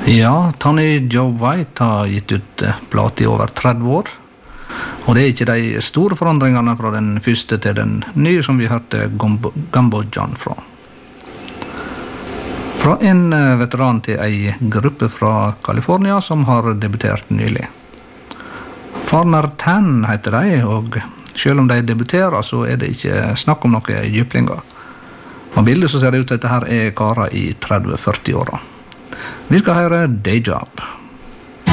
Ja, Tony Joe White har gitt ut plate i over 30 år. Og det ikke de store forandringene fra den første til den nye som vi hørte Gumbo John fra. Fra en veteran til en gruppe fra California som har debutert nylig. Farmer Tan heter de, og selv om de debuterer så det ikke snakk om noe djuplinger. På bildet så ser det ut til at dette her karer i 30-40 åra. Vi skal høre Day Job.